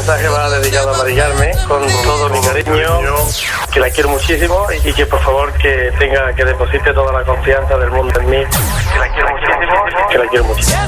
mensaje va dedicado a Mari Carmen con todo mi cariño, que la quiero muchísimo y que por favor que deposite toda la confianza del mundo en mí, que la quiero muchísimo, que la quiero muchísimo.